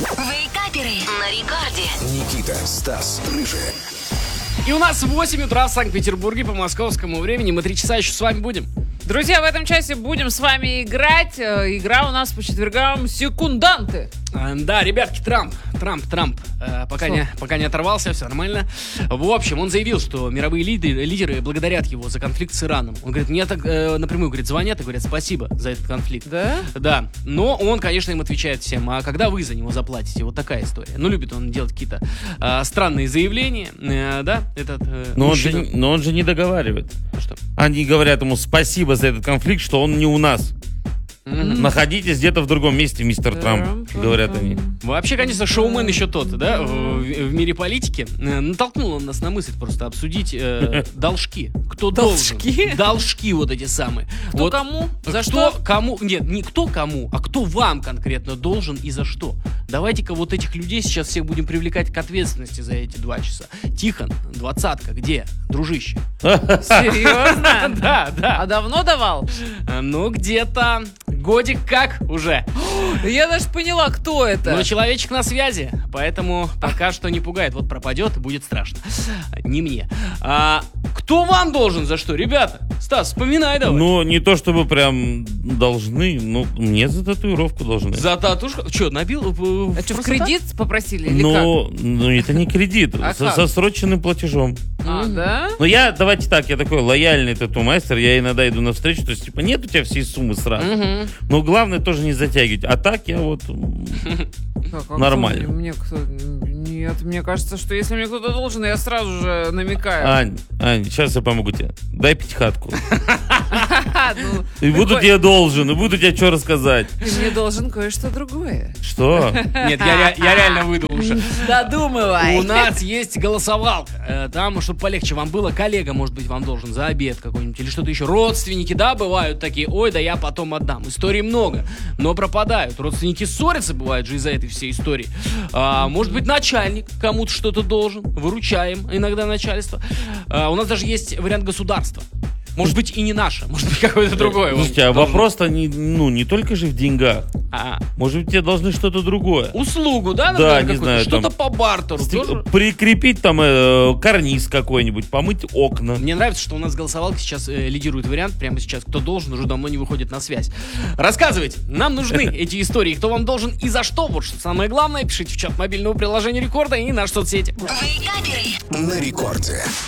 Вейкаперы на рекорде. Никита, Стас, Рыжий. И у нас 8 утра в Санкт-Петербурге по московскому времени. Мы 3 часа еще с вами будем. Друзья, в этом часе будем с вами играть. Игра у нас по четвергам «Секунданты». Да, ребятки, Трамп. Пока не оторвался, все нормально. В общем, он заявил, что мировые лидеры благодарят его за конфликт с Ираном. Он говорит, мне так напрямую звонят и говорят спасибо за этот конфликт. Да? Да, но он, конечно, им отвечает всем, а когда вы за него заплатите? Вот такая история. Ну, любит он делать какие-то странные заявления, да? Но он же не договаривает. Что? Они говорят ему спасибо за этот конфликт, что он не у нас. Находитесь где-то в другом месте, мистер Трамп, говорят они. Вообще, конечно, шоумен еще тот, да, в мире политики. Натолкнул он нас на мысль просто обсудить должки. Кто должен? Должки вот эти самые. Кто вот, кому? За кто что? Кому? Нет, не кто кому, а кто вам конкретно должен и за что. Давайте-ка вот этих людей сейчас всех будем привлекать к ответственности за эти 2 часа. Тихон, 20-ка, где? Дружище. Серьезно? Да. А давно давал? Ну, где-то годик как уже. Я даже поняла, кто это. Но человечек на связи, поэтому пока что не пугает. Вот пропадет, будет страшно. Не мне. Кто вам должен за что? Ребята, Стас, вспоминай давай. Ну, не то чтобы прям должны, но мне за татуировку должны. За татушку? Что, набил? А что, в кредит попросили или Ну, это не кредит, А как? со сроченным платежом. как? Да? Но давайте так, я такой лояльный тату-мастер, я иногда иду навстречу, то есть, нет у тебя всей суммы сразу. Но главное тоже не затягивать. А так я вот нормально. Нет, мне кажется, что если мне кто-то должен, я сразу же намекаю. Ань, сейчас я помогу тебе. Дай 5-хатку. Ну, И буду тебе должен, и буду тебе что рассказать. ты мне должен кое-что другое. Что? Нет, я реально выйду уже. Додумывай. У нас есть голосовалка. Там, чтобы полегче вам было, коллега, может быть, вам должен за обед какой-нибудь или что-то еще. Родственники, да, бывают такие, ой, да я потом отдам. Историй много, но пропадают. Родственники ссорятся, бывает же из-за этой всей истории. Может быть, начальник кому-то что-то должен. Выручаем иногда начальство. У нас даже есть вариант государства. Может быть, и не наше, может быть, какое-то другое. Слушайте, а вопрос-то не только же в деньгах. А, Может быть, тебе должны что-то другое. услугу, да? Да, например, не знаю, что-то там, по бартеру. Тоже? Прикрепить там карниз какой-нибудь, помыть окна. Мне нравится, что у нас голосовалка сейчас лидирует вариант. Прямо сейчас кто должен, уже давно не выходит на связь. Рассказывайте, нам нужны эти истории. Кто вам должен и за что. Вот что самое главное. Пишите в чат мобильного приложения Рекорда и наши соцсети. Вейкаперы. На рекорде.